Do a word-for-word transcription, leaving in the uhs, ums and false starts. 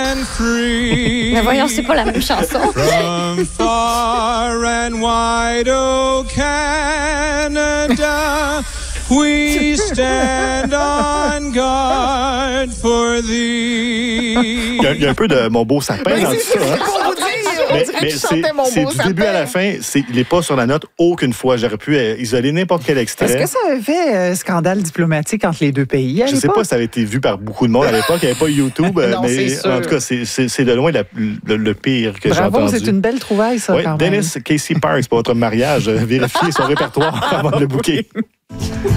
and free. Mais voyons, c'est pas la même chanson. From far and wide, oh Canada, we stand on guard for thee. Il y a, il y a un peu de Mon beau sapin dans tout ça. Hein? Mais, mais c'est, c'est du début à la fin. C'est, il n'est pas sur la note aucune fois. J'aurais pu euh, isoler n'importe quel extrait. Est-ce que ça avait fait euh, scandale diplomatique entre les deux pays à Je ne sais pas si ça avait été vu par beaucoup de monde à l'époque. Il n'y avait pas YouTube. Non, mais c'est en tout cas, c'est, c'est, c'est de loin la, le, le pire que Bravo, j'ai entendu. c'est une belle trouvaille, ça, oui, quand même. Dennis Casey Parks pour votre mariage. Vérifiez son répertoire avant de le booker.